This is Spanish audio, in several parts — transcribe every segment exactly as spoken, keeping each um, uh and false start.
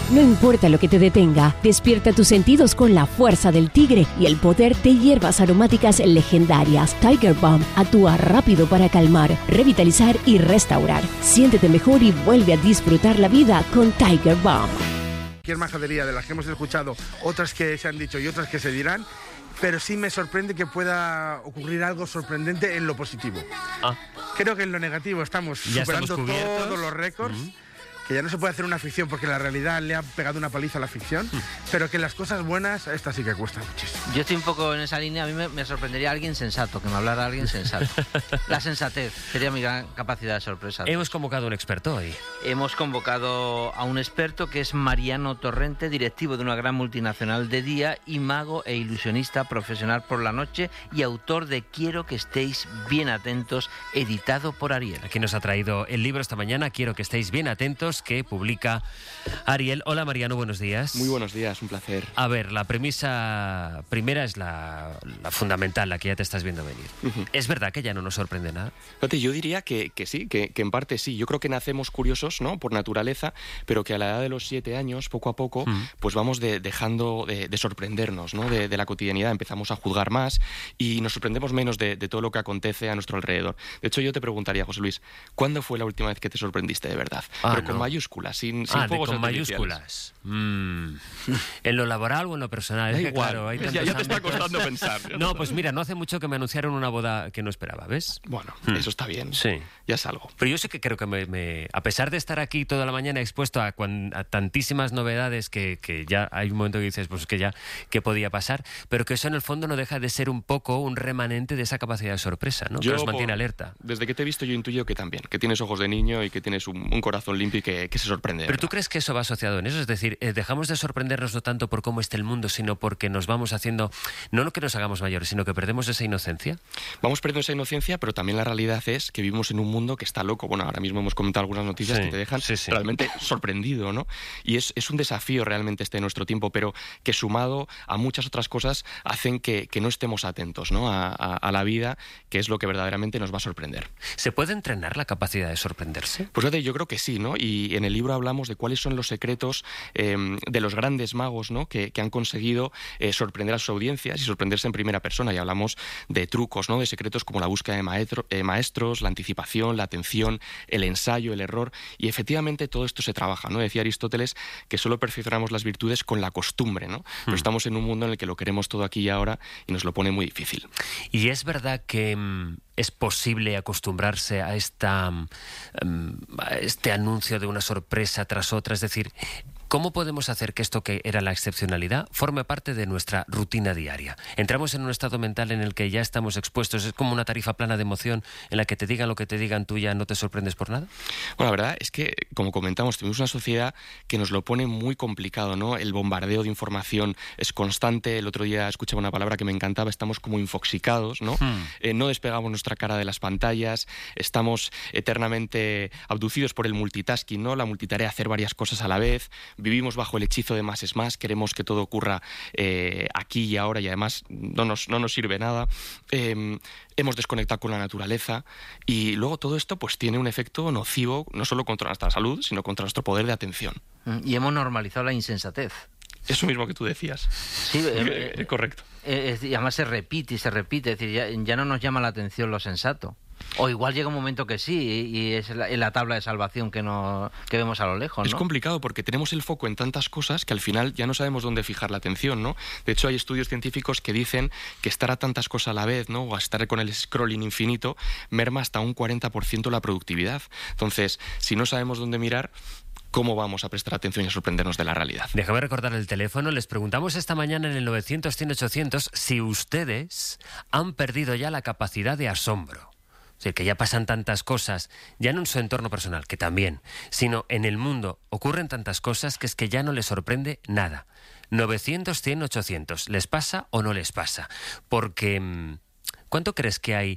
No importa lo que te detenga, despierta tus sentidos con la fuerza del tigre y el poder de hierbas aromáticas legendarias. Tiger Balm actúa rápido para calmar, revitalizar y restaurar. Siéntete mejor y vuelve a disfrutar la vida con Tiger Balm. Cualquier majadería de las que hemos escuchado, otras que se han dicho y otras que se dirán, pero sí me sorprende que pueda ocurrir algo sorprendente en lo positivo. Ah. Creo que en lo negativo estamos ya superando estamos todos los récords. Uh-huh. Que ya no se puede hacer una ficción porque la realidad le ha pegado una paliza a la ficción, mm. pero que las cosas buenas, esta sí que cuesta muchísimo. Yo estoy un poco en esa línea, a mí me, me sorprendería alguien sensato, que me hablara alguien sensato. La sensatez sería mi gran capacidad de sorpresa. Hemos convocado a un experto hoy. Hemos convocado a un experto que es Mariano Torrente, directivo de una gran multinacional de día y mago e ilusionista profesional por la noche y autor de Quiero que estéis bien atentos, editado por Ariel. Aquí nos ha traído el libro esta mañana, Quiero que estéis bien atentos, que publica Ariel. Hola Mariano, buenos días. Muy buenos días, un placer. A ver, la premisa primera es la, la fundamental, la que ya te estás viendo venir. Uh-huh. ¿Es verdad que ya no nos sorprende nada? Fíjate, yo diría que, que sí, que, que en parte sí. Yo creo que nacemos curiosos, ¿no?, por naturaleza, pero que a la edad de los siete años, poco a poco, uh-huh. pues vamos de, dejando de, de sorprendernos, ¿no?, de, de la cotidianidad. Empezamos a juzgar más y nos sorprendemos menos de, de todo lo que acontece a nuestro alrededor. De hecho, yo te preguntaría, José Luis, ¿cuándo fue la última vez que te sorprendiste de verdad? Ah, pero no. con mayúsculas, sin, sin ah, fuegos con artificiales. mayúsculas. Mm. ¿En lo laboral o en lo personal? Da es que, igual. Claro, hay ya, ya te está costando pensar. No, pues mira, no hace mucho que me anunciaron una boda que no esperaba, ¿ves? Bueno, mm. eso está bien. Sí. Ya es algo. Pero yo sí que creo que me, me, a pesar de estar aquí toda la mañana expuesto a, a tantísimas novedades que, que ya hay un momento que dices, pues que ya, ¿qué podía pasar? Pero que eso en el fondo no deja de ser un poco un remanente de esa capacidad de sorpresa, ¿no? Yo, que nos mantiene por, alerta. Desde que te he visto yo intuyo que también, que tienes ojos de niño y que tienes un, un corazón limpio y que, que se sorprende. ¿Pero tú crees que eso va asociado en eso? Es decir, eh, dejamos de sorprendernos no tanto por cómo está el mundo, sino porque nos vamos haciendo, no lo que nos hagamos mayores, sino que perdemos esa inocencia. Vamos perdiendo esa inocencia, pero también la realidad es que vivimos en un mundo que está loco. Bueno, ahora mismo hemos comentado algunas noticias sí, que te dejan sí, sí. realmente sorprendido, ¿no? Y es, es un desafío realmente este de nuestro tiempo, pero que sumado a muchas otras cosas hacen que, que no estemos atentos, ¿no?, a, a, a la vida, que es lo que verdaderamente nos va a sorprender. ¿Se puede entrenar la capacidad de sorprenderse? Pues fíjate, yo creo que sí, ¿no? Y en el libro hablamos de cuáles son los secretos eh, de los grandes magos, ¿no?, que, que han conseguido eh, sorprender a sus audiencias y sorprenderse en primera persona. Y hablamos de trucos, ¿no?, de secretos como la búsqueda de maestro, eh, maestros, la anticipación, la atención, el ensayo, el error. Y efectivamente todo esto se trabaja, ¿no? Decía Aristóteles que solo perfeccionamos las virtudes con la costumbre, ¿no? Pero hmm. estamos en un mundo en el que lo queremos todo aquí y ahora y nos lo pone muy difícil. Y es verdad que mm, es posible acostumbrarse a, esta, mm, a este anuncio de una sorpresa tras otra, es decir, ¿cómo podemos hacer que esto que era la excepcionalidad forme parte de nuestra rutina diaria? Entramos en un estado mental en el que ya estamos expuestos, es como una tarifa plana de emoción en la que te digan lo que te digan, tú ya no te sorprendes por nada. Bueno, la verdad es que, como comentamos, tenemos una sociedad que nos lo pone muy complicado, ¿no? El bombardeo de información es constante. El otro día escuchaba una palabra que me encantaba, estamos como infoxicados, ¿no? Hmm. Eh, no despegamos nuestra cara de las pantallas, estamos eternamente abducidos por el multitasking, ¿no? La multitarea, hacer varias cosas a la vez. Vivimos bajo el hechizo de más es más, queremos que todo ocurra eh, aquí y ahora y además no nos, no nos sirve nada. Eh, hemos desconectado con la naturaleza y luego todo esto pues tiene un efecto nocivo no solo contra nuestra salud, sino contra nuestro poder de atención. Y hemos normalizado la insensatez. Eso mismo que tú decías. Sí, eh, eh, correcto. Eh, y además se repite y se repite, es decir, ya, ya no nos llama la atención lo sensato. O igual llega un momento que sí, y es la, la tabla de salvación que, no, que vemos a lo lejos, ¿no? Es complicado porque tenemos el foco en tantas cosas que al final ya no sabemos dónde fijar la atención, ¿no? De hecho, hay estudios científicos que dicen que estar a tantas cosas a la vez, ¿no?, o a estar con el scrolling infinito, merma hasta un cuarenta por ciento la productividad. Entonces, si no sabemos dónde mirar, ¿cómo vamos a prestar atención y a sorprendernos de la realidad? Déjame recordar el teléfono. Les preguntamos esta mañana en el novecientos, cien, ochocientos si ustedes han perdido ya la capacidad de asombro. Es decir, que ya pasan tantas cosas, ya no en su entorno personal, que también, sino en el mundo ocurren tantas cosas que es que ya no les sorprende nada. novecientos, cien, ochocientos. ¿Les pasa o no les pasa? Porque ¿cuánto crees que hay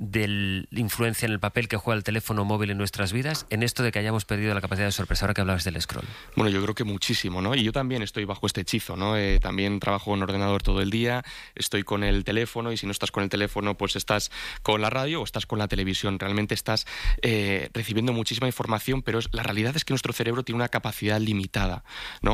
de influencia en el papel que juega el teléfono móvil en nuestras vidas en esto de que hayamos perdido la capacidad de sorpresa? Ahora que hablabas del scroll. Bueno, yo creo que muchísimo, ¿no? Y yo también estoy bajo este hechizo, ¿no? Eh, también trabajo en ordenador todo el día, estoy con el teléfono y si no estás con el teléfono, pues estás con la radio o estás con la televisión. Realmente estás eh, recibiendo muchísima información, pero es, la realidad es que nuestro cerebro tiene una capacidad limitada, ¿no?